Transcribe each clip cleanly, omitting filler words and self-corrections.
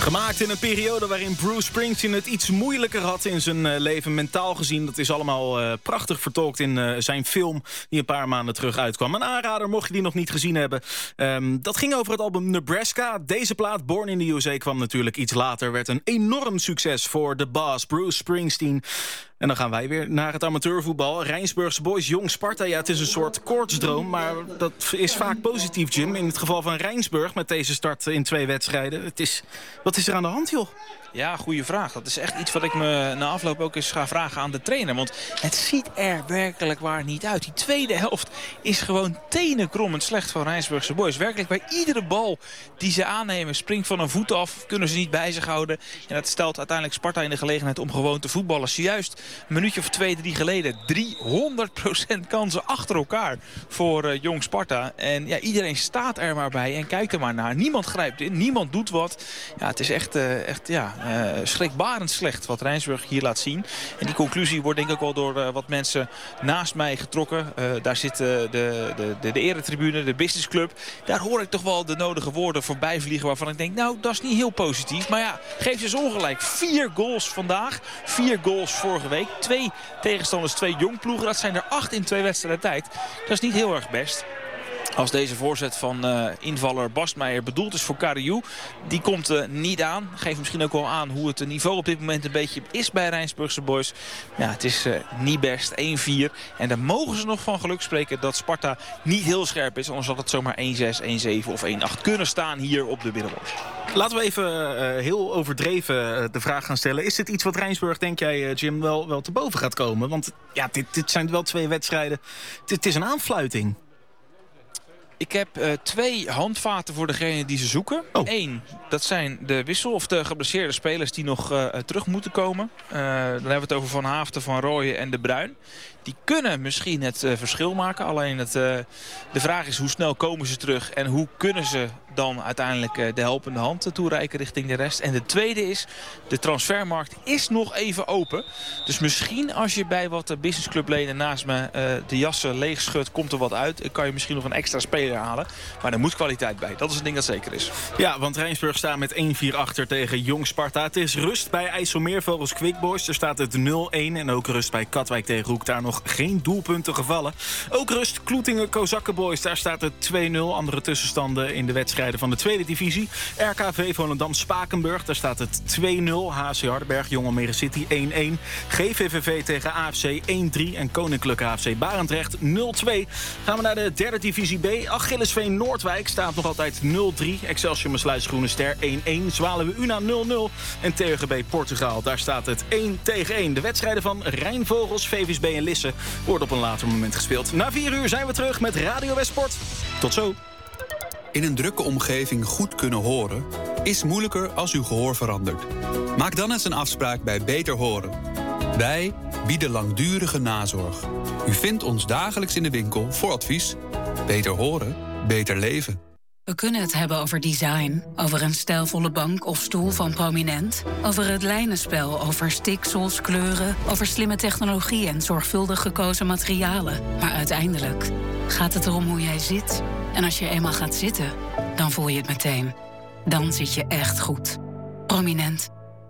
Gemaakt in een periode waarin Bruce Springsteen het iets moeilijker had in zijn leven, mentaal gezien. Dat is allemaal prachtig vertolkt in zijn film die een paar maanden terug uitkwam. Een aanrader, mocht je die nog niet gezien hebben. Dat ging over het album Nebraska. Deze plaat, Born in the USA, kwam natuurlijk iets later. Werd een enorm succes voor de boss, Bruce Springsteen. En dan gaan wij weer naar het amateurvoetbal. Rijnsburgse Boys, Jong Sparta. Ja, het is een soort koortsdroom, maar dat is vaak positief, Jim. In het geval van Rijnsburg met deze start in 2 wedstrijden. Wat is er aan de hand, joh? Ja, goede vraag. Dat is echt iets wat ik me na afloop ook eens ga vragen aan de trainer. Want het ziet er werkelijk waar niet uit. Die tweede helft is gewoon tenenkrommend slecht van Rijnsburgse Boys. Werkelijk bij iedere bal die ze aannemen springt van een voet af. Kunnen ze niet bij zich houden. En dat stelt uiteindelijk Sparta in de gelegenheid om gewoon te voetballen. Zojuist een minuutje of 2, 3 geleden 300% kansen achter elkaar voor Jong Sparta. En ja, iedereen staat er maar bij en kijkt er maar naar. Niemand grijpt in, niemand doet wat. Ja, het is echt schrikbarend slecht wat Rijnsburg hier laat zien. En die conclusie wordt denk ik al door wat mensen naast mij getrokken. Daar zit de eretribune, de businessclub. Daar hoor ik toch wel de nodige woorden voorbij vliegen waarvan ik denk, nou, dat is niet heel positief. Maar ja, geef ze eens ongelijk. 4 goals vandaag, 4 goals vorige week. 2 tegenstanders, 2 jongploegen. Dat zijn er 8 in 2 wedstrijden tijd. Dat is niet heel erg best. Als deze voorzet van invaller Bastmeijer bedoeld is voor Kariou, die komt niet aan. Geeft misschien ook wel aan hoe het niveau op dit moment een beetje is bij Rijnsburgse Boys. Ja, het is niet best. 1-4. En dan mogen ze nog van geluk spreken dat Sparta niet heel scherp is. Anders had het zomaar 1-6, 1-7 of 1-8 kunnen staan hier op de Binnenbosch. Laten we even heel overdreven de vraag gaan stellen. Is dit iets wat Rijnsburg, denk jij, Jim, wel te boven gaat komen? Want ja, dit zijn wel 2 wedstrijden. Het is een aanfluiting. Ik heb 2 handvaten voor degene die ze zoeken. 1, dat zijn de wissel of de geblesseerde spelers die nog terug moeten komen. Dan hebben we het over Van Haafden, Van Rooyen en De Bruin. Die kunnen misschien het verschil maken. Alleen de vraag is hoe snel komen ze terug en hoe kunnen ze dan uiteindelijk de helpende hand toereiken richting de rest. En de tweede is, de transfermarkt is nog even open. Dus misschien als je bij wat businessclubleden naast me de jassen leeg schudt, komt er wat uit. Kan je misschien nog een extra speler halen. Maar er moet kwaliteit bij. Dat is een ding dat zeker is. Ja, want Rijnsburg staat met 1-4 achter tegen Jong Sparta. Het is rust bij IJsselmeervogels Quick Boys. Er staat het 0-1 en ook rust bij Katwijk tegen Hoek. Daar nog geen doelpunten gevallen. Ook rust Kloetingen Kozakken Boys. Daar staat het 2-0. Andere tussenstanden in de wedstrijden van de tweede divisie. RKV Volendam Spakenburg. Daar staat het 2-0. HC Hardenberg Jong Almere City 1-1. GVVV tegen AFC 1-3. En Koninklijke AFC Barendrecht 0-2. Gaan we naar de derde divisie B. Achillesveen Noordwijk staat nog altijd 0-3. Excelsior Maasluis Groene Ster 1-1. Zwaluwe Una 0-0. En TGB Portugal. Daar staat het 1-1. De wedstrijden van Rijnvogels, VVSB en Lisse wordt op een later moment gespeeld. Na 4 uur zijn we terug met Radio Westsport. Tot zo. In een drukke omgeving goed kunnen horen is moeilijker als uw gehoor verandert. Maak dan eens een afspraak bij Beter Horen. Wij bieden langdurige nazorg. U vindt ons dagelijks in de winkel voor advies. Beter horen, beter leven. We kunnen het hebben over design, over een stijlvolle bank of stoel van Prominent, over het lijnenspel, over stiksels, kleuren, over slimme technologie en zorgvuldig gekozen materialen. Maar uiteindelijk gaat het erom hoe jij zit. En als je eenmaal gaat zitten, dan voel je het meteen. Dan zit je echt goed. Prominent.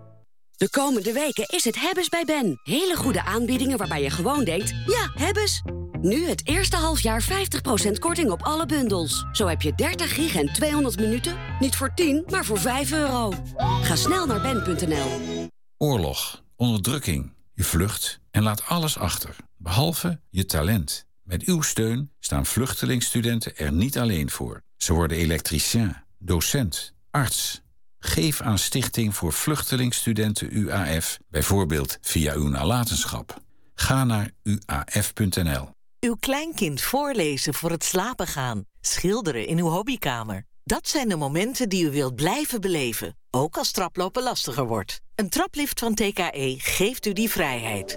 De komende weken is het Hebbes bij Ben. Hele goede aanbiedingen waarbij je gewoon denkt, ja, Hebbes. Nu het eerste halfjaar 50% korting op alle bundels. Zo heb je 30 gig en 200 minuten. Niet voor 10, maar voor €5. Ga snel naar ben.nl. Oorlog, onderdrukking, je vlucht en laat alles achter. Behalve je talent. Met uw steun staan vluchtelingstudenten er niet alleen voor. Ze worden elektricien, docent, arts. Geef aan Stichting voor Vluchtelingstudenten UAF, bijvoorbeeld via uw nalatenschap. Ga naar uaf.nl. Uw kleinkind voorlezen voor het slapen gaan. Schilderen in uw hobbykamer. Dat zijn de momenten die u wilt blijven beleven. Ook als traplopen lastiger wordt. Een traplift van TKE geeft u die vrijheid.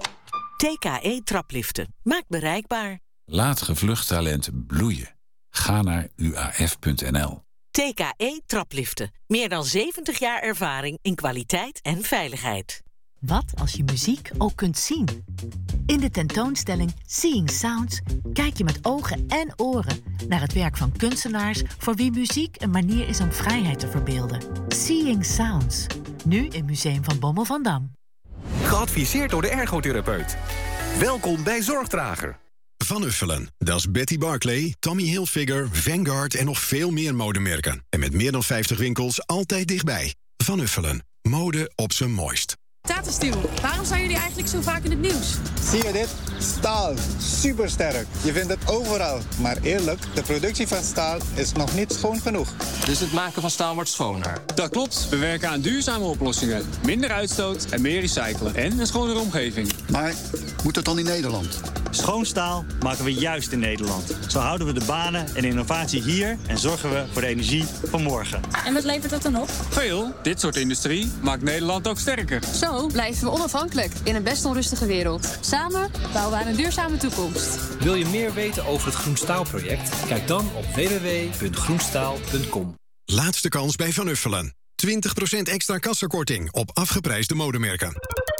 TKE Trapliften. Maakt bereikbaar. Laat gevlucht talent bloeien. Ga naar uaf.nl. TKE Trapliften. Meer dan 70 jaar ervaring in kwaliteit en veiligheid. Wat als je muziek ook kunt zien? In de tentoonstelling Seeing Sounds kijk je met ogen en oren naar het werk van kunstenaars voor wie muziek een manier is om vrijheid te verbeelden. Seeing Sounds, nu in Museum van Bommel van Dam. Geadviseerd door de ergotherapeut. Welkom bij Zorgdrager. Van Uffelen, dat is Betty Barclay, Tommy Hilfiger, Vanguard en nog veel meer modemerken. En met meer dan 50 winkels altijd dichtbij. Van Uffelen, mode op zijn mooist. Tata Steel, waarom zijn jullie eigenlijk zo vaak in het nieuws? Zie je dit? Staal, supersterk. Je vindt het overal. Maar eerlijk, de productie van staal is nog niet schoon genoeg. Dus het maken van staal wordt schoner? Dat klopt. We werken aan duurzame oplossingen. Minder uitstoot en meer recyclen. En een schonere omgeving. Maar moet het dan in Nederland? Schoon staal maken we juist in Nederland. Zo houden we de banen en innovatie hier en zorgen we voor de energie van morgen. En wat levert dat dan op? Veel. Dit soort industrie maakt Nederland ook sterker. Zo blijven we onafhankelijk in een best onrustige wereld. Samen bouwen we aan een duurzame toekomst. Wil je meer weten over het Groen Staal-project? Kijk dan op www.groenstaal.com. Laatste kans bij Van Uffelen. 20% extra kassakorting op afgeprijsde modemerken.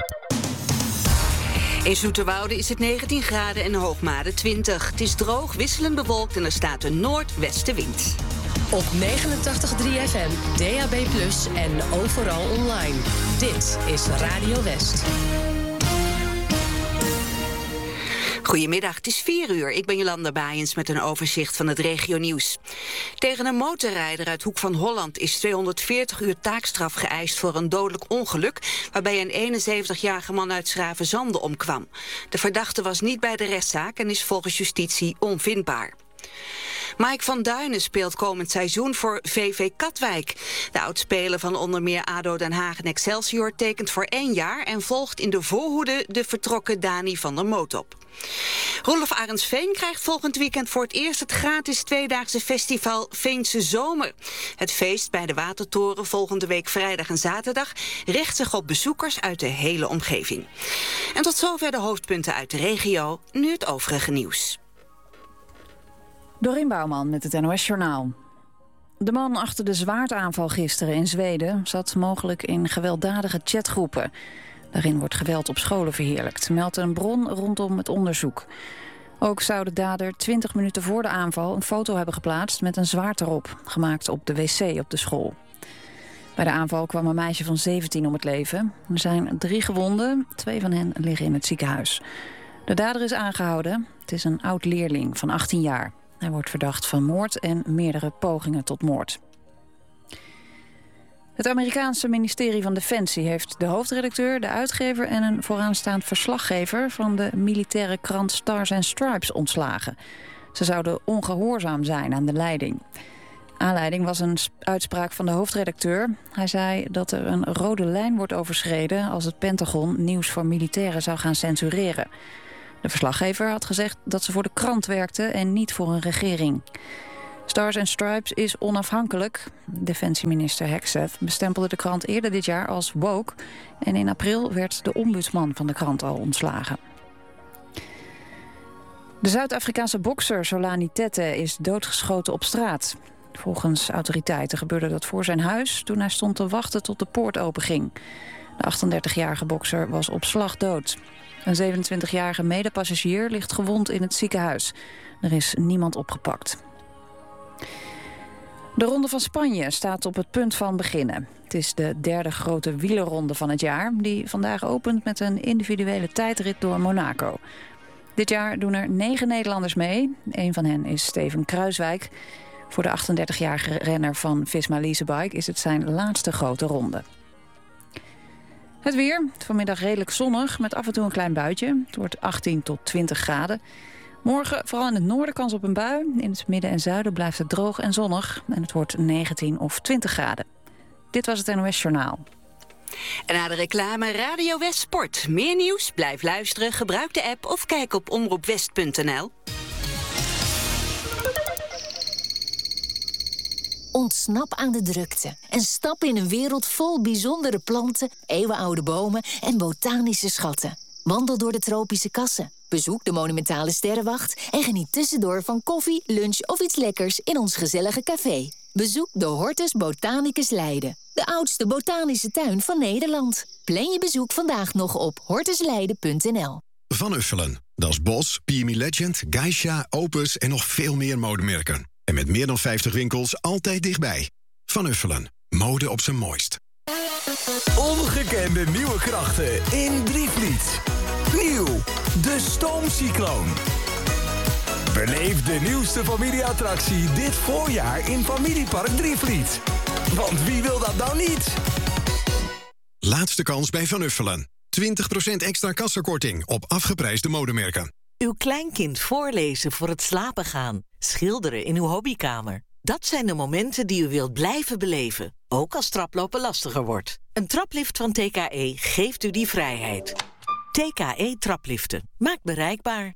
In Zoeterwoude is het 19 graden en Hoogmade 20. Het is droog, wisselend bewolkt en er staat een noordwestenwind. Op 89.3 FM, DAB+ en overal online. Dit is Radio West. Goedemiddag, het is 4 uur. Ik ben Jolanda Baaiens met een overzicht van het regionieuws. Tegen een motorrijder uit Hoek van Holland is 240 uur taakstraf geëist voor een dodelijk ongeluk, waarbij een 71-jarige man uit 's-Gravenzande omkwam. De verdachte was niet bij de rechtszaak en is volgens justitie onvindbaar. Mike van Duinen speelt komend seizoen voor VV Katwijk. De oudspeler van onder meer ADO Den Haag en Excelsior tekent voor 1 jaar en volgt in de voorhoede de vertrokken Dani van der Moot op. Roelof Arendsveen krijgt volgend weekend voor het eerst het gratis 2-daagse festival Veense Zomer. Het feest bij de Watertoren volgende week vrijdag en zaterdag richt zich op bezoekers uit de hele omgeving. En tot zover de hoofdpunten uit de regio, nu het overige nieuws. Dorien Bouwman met het NOS-journaal. De man achter de zwaardaanval gisteren in Zweden zat mogelijk in gewelddadige chatgroepen. Daarin wordt geweld op scholen verheerlijkt, meldt een bron rondom het onderzoek. Ook zou de dader 20 minuten voor de aanval een foto hebben geplaatst met een zwaard erop, gemaakt op de wc op de school. Bij de aanval kwam een meisje van 17 om het leven. Er zijn 3 gewonden, 2 van hen liggen in het ziekenhuis. De dader is aangehouden. Het is een oud-leerling van 18 jaar. Hij wordt verdacht van moord en meerdere pogingen tot moord. Het Amerikaanse ministerie van Defensie heeft de hoofdredacteur, de uitgever en een vooraanstaand verslaggever van de militaire krant Stars and Stripes ontslagen. Ze zouden ongehoorzaam zijn aan de leiding. Aanleiding was een uitspraak van de hoofdredacteur. Hij zei dat er een rode lijn wordt overschreden als het Pentagon nieuws voor militairen zou gaan censureren. De verslaggever had gezegd dat ze voor de krant werkte en niet voor een regering. Stars and Stripes is onafhankelijk. Defensieminister Hegseth bestempelde de krant eerder dit jaar als woke. En in april werd de ombudsman van de krant al ontslagen. De Zuid-Afrikaanse bokser Solani Tete is doodgeschoten op straat. Volgens autoriteiten gebeurde dat voor zijn huis toen hij stond te wachten tot de poort openging. De 38-jarige bokser was op slag dood. Een 27-jarige medepassagier ligt gewond in het ziekenhuis. Er is niemand opgepakt. De Ronde van Spanje staat op het punt van beginnen. Het is de 3e grote wielerronde van het jaar, die vandaag opent met een individuele tijdrit door Monaco. Dit jaar doen er 9 Nederlanders mee. Een van hen is Steven Kruiswijk. Voor de 38-jarige renner van Visma Leasebike is het zijn laatste grote ronde. Het weer, vanmiddag redelijk zonnig met af en toe een klein buitje. Het wordt 18 tot 20 graden. Morgen vooral in het noorden kans op een bui. In het midden en zuiden blijft het droog en zonnig. En het wordt 19 of 20 graden. Dit was het NOS Journaal. En na de reclame Radio West Sport. Meer nieuws? Blijf luisteren, gebruik de app of kijk op omroepwest.nl. Ontsnap aan de drukte en stap in een wereld vol bijzondere planten, eeuwenoude bomen en botanische schatten. Wandel door de tropische kassen, bezoek de monumentale sterrenwacht en geniet tussendoor van koffie, lunch of iets lekkers in ons gezellige café. Bezoek de Hortus Botanicus Leiden. de oudste botanische tuin van Nederland. Plan je bezoek vandaag nog op hortusleiden.nl. Van Uffelen. Dat is Bos, PME Legend, Geisha, Opus en nog veel meer modemerken. En met meer dan 50 winkels altijd dichtbij. Van Uffelen. Mode op zijn mooist. Ongekende nieuwe krachten in Drievliet. Nieuw, de Stoomcycloon. Beleef de nieuwste familieattractie dit voorjaar in Familiepark Drievliet. Want wie wil dat nou niet? Laatste kans bij Van Uffelen. 20% extra kassakorting op afgeprijsde modemerken. Uw kleinkind voorlezen voor het slapen gaan. Schilderen in uw hobbykamer. Dat zijn de momenten die u wilt blijven beleven. Ook als traplopen lastiger wordt. Een traplift van TKE geeft u die vrijheid. TKE Trapliften. Maakt bereikbaar.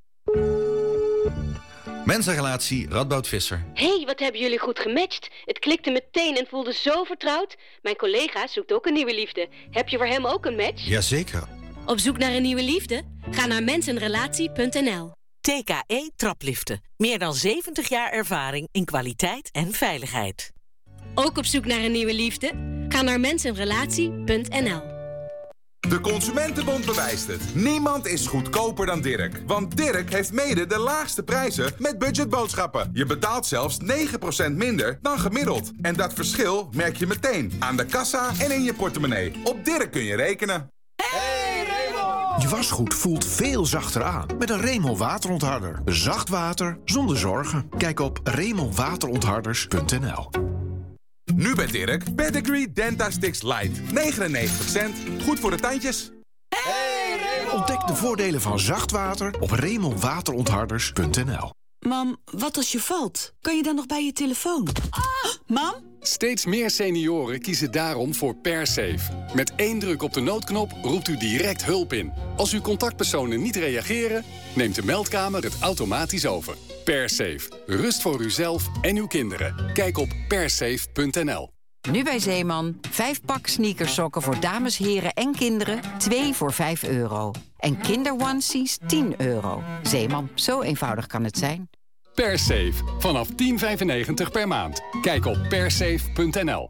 Mensenrelatie Radboud Visser. Hey, wat hebben jullie goed gematcht. Het klikte meteen en voelde zo vertrouwd. Mijn collega zoekt ook een nieuwe liefde. Heb je voor hem ook een match? Jazeker. Op zoek naar een nieuwe liefde? Ga naar mensenrelatie.nl. TKE Trapliften. Meer dan 70 jaar ervaring in kwaliteit en veiligheid. Ook op zoek naar een nieuwe liefde? Ga naar mensenrelatie.nl. De Consumentenbond bewijst het. Niemand is goedkoper dan Dirk. Want Dirk heeft mede de laagste prijzen met budgetboodschappen. Je betaalt zelfs 9% minder dan gemiddeld. En dat verschil merk je meteen aan de kassa en in je portemonnee. Op Dirk kun je rekenen. Hey Raymond! Je wasgoed voelt veel zachter aan met een Raymond waterontharder. Zacht water zonder zorgen. Kijk op RaymondWaterontharders.nl. Nu bij Dirk, Pedigree Dentastix Light. 99%, goed voor de tandjes. Hey, ontdek de voordelen van zacht water op RaymondWaterontharders.nl. Mam, wat als je valt? Kan je dan nog bij je telefoon? Mam? Steeds meer senioren kiezen daarom voor PerSafe. Met 1 druk op de noodknop roept u direct hulp in. Als uw contactpersonen niet reageren, neemt de meldkamer het automatisch over. PerSafe. Rust voor uzelf en uw kinderen. Kijk op persafe.nl. Nu bij Zeeman. 5 pak sneakersokken voor dames, heren en kinderen. 2 voor €5. En kinderonesies €10. Zeeman, zo eenvoudig kan het zijn. PerSafe. Vanaf €10,95 per maand. Kijk op persafe.nl.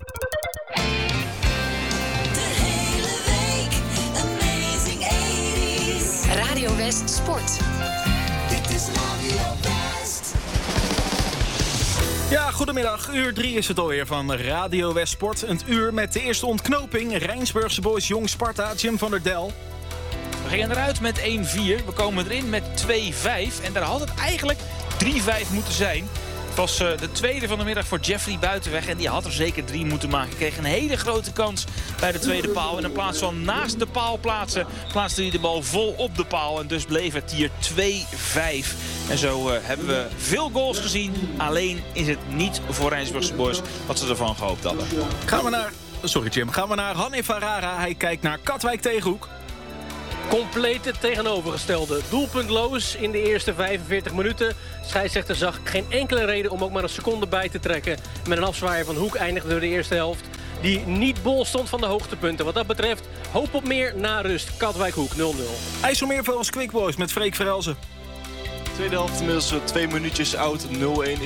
Radio West Sport. Dit is Radio West. Ja, goedemiddag. Uur 3 is het alweer van Radio West Sport. Een uur met de eerste ontknoping. Rijnsburgse Boys Jong Sparta, Jim van der Del. We gingen eruit met 1-4. We komen erin met 2-5. En daar had het eigenlijk 3-5 moeten zijn. Het was de tweede van de middag voor Jeffrey Buitenweg. En die had er zeker 3 moeten maken. Kreeg een hele grote kans bij de tweede paal. En in plaats van naast de paal plaatsen, plaatste hij de bal vol op de paal. En dus bleef het hier 2-5. En zo hebben we veel goals gezien. Alleen is het niet voor Rijnsburgse Boys wat ze ervan gehoopt hadden. Gaan we naar Hanif Farara. Hij kijkt naar Katwijk Tegenhoek. Compleet het tegenovergestelde. Doelpuntloos in de eerste 45 minuten. Scheidsrechter zag geen enkele reden om ook maar een seconde bij te trekken. Met een afzwaaier van Hoek eindigde de eerste helft die niet bol stond van de hoogtepunten. Wat dat betreft hoop op meer na rust. Katwijk Hoek 0-0. IJsselmeervogels Quick Boys met Freek Verhelzen. Tweede helft inmiddels 2 minuutjes oud. 0-1 is